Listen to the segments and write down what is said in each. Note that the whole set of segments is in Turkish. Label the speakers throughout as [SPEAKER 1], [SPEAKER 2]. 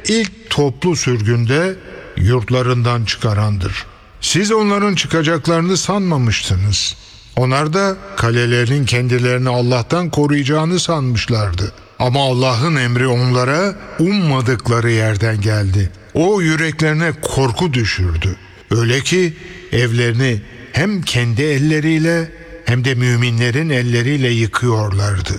[SPEAKER 1] ilk toplu sürgünde yurtlarından çıkarandır. Siz onların çıkacaklarını sanmamıştınız. Onlar da kalelerin kendilerini Allah'tan koruyacağını sanmışlardı. Ama Allah'ın emri onlara ummadıkları yerden geldi. O yüreklerine korku düşürdü. Öyle ki evlerini hem kendi elleriyle hem de müminlerin elleriyle yıkıyorlardı.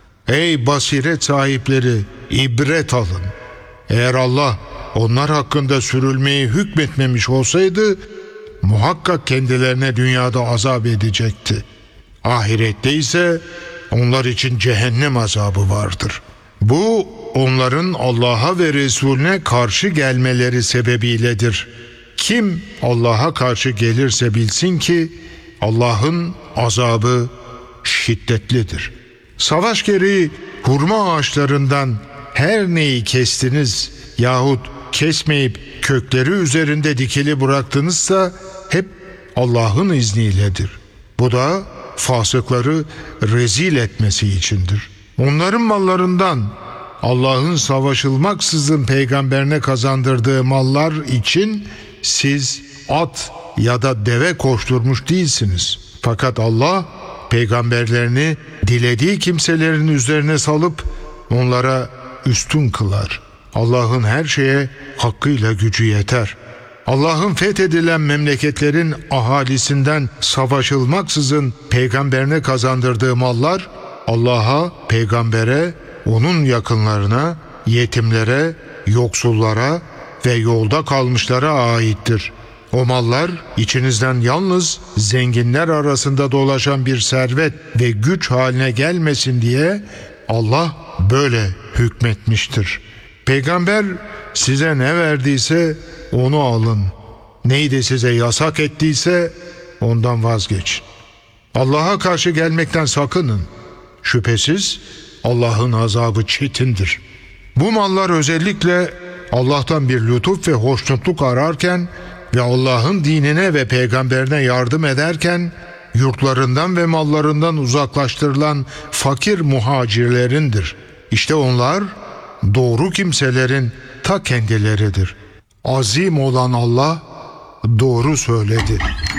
[SPEAKER 1] Ey basiret sahipleri, ibret alın. Eğer Allah onlar hakkında sürülmeyi hükmetmemiş olsaydı muhakkak kendilerine dünyada azap edecekti. Ahirette ise onlar için cehennem azabı vardır. Bu onların Allah'a ve Resulüne karşı gelmeleri sebebiyledir. Kim Allah'a karşı gelirse bilsin ki Allah'ın azabı şiddetlidir. Savaş gereği hurma ağaçlarından her neyi kestiniz yahut kesmeyip kökleri üzerinde dikili bıraktınızsa hep Allah'ın izniyledir. Bu da fasıkları rezil etmesi içindir. Onların mallarından Allah'ın savaşılmaksızın peygamberine kazandırdığı mallar için siz at ya da deve koşturmuş değilsiniz. Fakat Allah peygamberlerini dilediği kimselerin üzerine salıp onlara üstün kılar. Allah'ın her şeye hakkıyla gücü yeter. Allah'ın fethedilen memleketlerin ahalisinden savaşılmaksızın peygamberine kazandırdığı mallar Allah'a, peygambere, onun yakınlarına, yetimlere, yoksullara ve yolda kalmışlara aittir. O mallar içinizden yalnız zenginler arasında dolaşan bir servet ve güç haline gelmesin diye Allah böyle hükmetmiştir. Peygamber size ne verdiyse onu alın. Neydi size yasak ettiyse ondan vazgeçin. Allah'a karşı gelmekten sakının. Şüphesiz Allah'ın azabı çetindir. Bu mallar özellikle Allah'tan bir lütuf ve hoşnutluk ararken ve Allah'ın dinine ve peygamberine yardım ederken yurtlarından ve mallarından uzaklaştırılan fakir muhacirlerindir. İşte onlar doğru kimselerin ta kendileridir. Azim olan Allah doğru söyledi.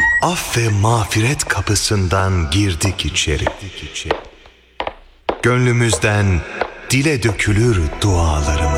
[SPEAKER 2] Af ve mağfiret kapısından girdik içeri. Gönlümüzden dile dökülür dualarımız.